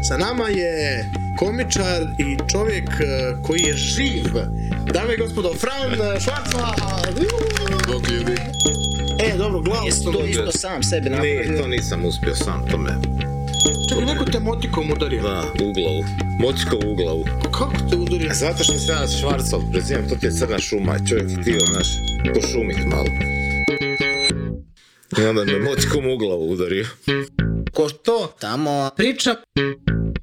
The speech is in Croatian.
Sa nama je komičar i čovjek koji je živ. Dame i gospodo, Fran Švarcman! Bog ljudi. Dobro, glasno. To isto sam sebe napravio. Ne, to nisam uspio sam, to me... Čekaj, neko te motikom udario. Da, u glavu. Motikom u glavu. Kako te udario? Zato što sam ja Švarcov, prezivam, to ti je crna šuma, čovjek htio, znaš, pošumit malo. I onda me motikom u glavu udario. Ko to tamo priča...